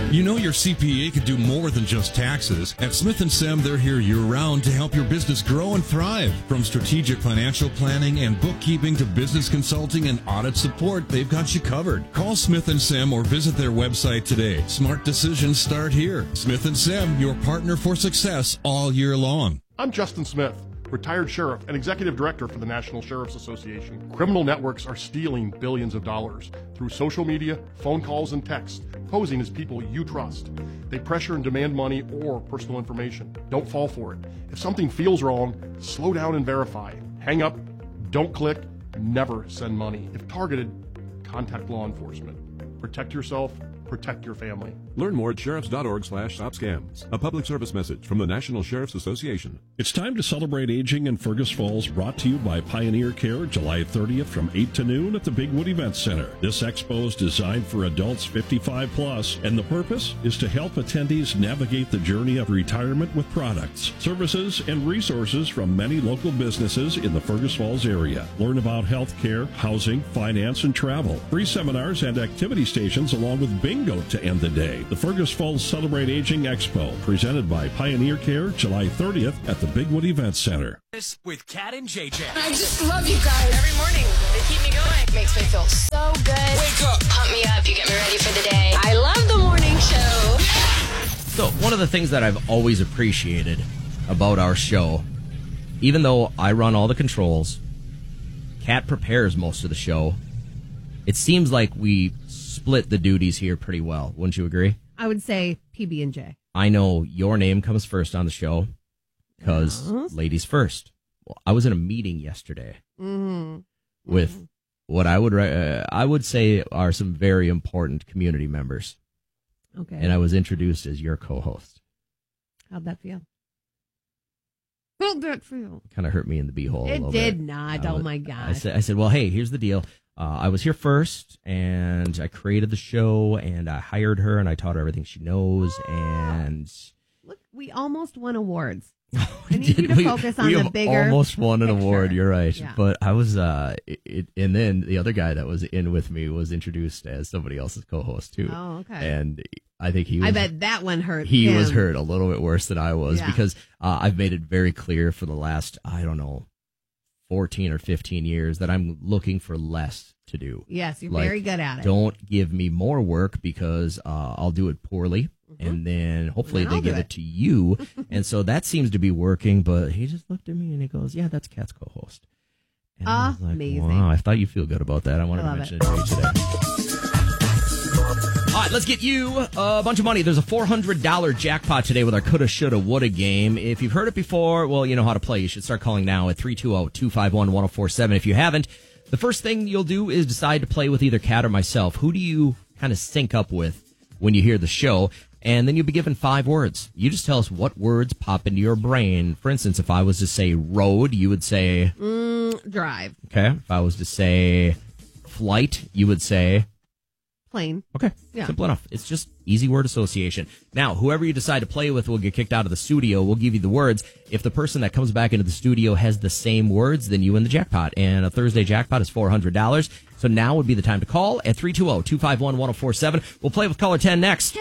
You know your CPA could do more than just taxes. At Smith & Sem, they're here year-round to help your business grow and thrive. From strategic financial planning and bookkeeping to business consulting and audit support, they've got you covered. Call Smith & Sem or visit their website today. Smart decisions start here. Smith & Sem, your partner for success all year long. I'm Justin Smith, retired sheriff and executive director for the National Sheriff's Association. Criminal networks are stealing billions of dollars through social media, phone calls, and texts, posing as people you trust. They pressure and demand money or personal information. Don't fall for it. If something feels wrong, slow down and verify. Hang up, don't click, never send money. If targeted, contact law enforcement. Protect yourself, protect your family. Learn more at sheriffs.org/stopscams. A public service message from the National Sheriff's Association. It's time to celebrate aging in Fergus Falls, brought to you by Pioneer Care, July 30th from 8 to noon at the Bigwood Event Center. This expo is designed for adults 55 plus, and the purpose is to help attendees navigate the journey of retirement with products, services, and resources from many local businesses in the Fergus Falls area. Learn about health care, housing, finance, and travel. Free seminars and activity stations along with bingo to end the day. The Fergus Falls Celebrate Aging Expo, presented by Pioneer Care, July 30th at the Bigwood Event Center. With Kat and JJ. I just love you guys. Every morning, they keep me going. Makes me feel so good. Wake up. Pump me up. You get me ready for the day. I love the morning show. So, one of the things that I've always appreciated about our show, even though I run all the controls, Kat prepares most of the show, it seems like we split the duties here pretty well. Wouldn't you agree? I would say PB&J. I know your name comes first on the show because ladies first. Well, I was in a meeting yesterday with what I would say are some very important community members. Okay. And I was introduced as your co-host. How'd that feel? How'd that feel? Kind of hurt me in the beehole a little bit. It did not. Oh, my gosh. I said, well, hey, here's the deal. I was here first, and I created the show, and I hired her, and I taught her everything she knows, and... Look, we almost won awards. I need you to focus on the bigger almost won an picture. award, you're right. Yeah. But I was, and then the other guy that was in with me was introduced as somebody else's co-host, too. Oh, okay. And I think he was... I bet that one hurt He him. was hurt a little bit worse than I was, Yeah. because I've made it very clear for the last, 14 or 15 years that I'm looking for less to do. Yes, you're very good at it. Don't give me more work because I'll do it poorly, and then hopefully And then they I'll give do it to you. And so that seems to be working, but he just looked at me and he goes, yeah, that's Kat's co-host. And I was like, amazing. wow, I thought you'd feel good about that. I wanted to mention it to you today. All right, let's get you a bunch of money. There's a $400 jackpot today with our coulda, shoulda, woulda game. If you've heard it before, well, you know how to play. You should start calling now at 320-251-1047. If you haven't, the first thing you'll do is decide to play with either Kat or myself. Who do you kind of sync up with when you hear the show? And then you'll be given 5 words. You just tell us what words pop into your brain. For instance, if I was to say road, you would say... drive. Okay. If I was to say flight, you would say... Plane. Okay. Yeah. Simple enough. It's just easy word association. Now, whoever you decide to play with will get kicked out of the studio. We'll give you the words. If the person that comes back into the studio has the same words, then you win the jackpot. And a Thursday jackpot is $400. So now would be the time to call at 320-251-1047. We'll play with caller 10 next.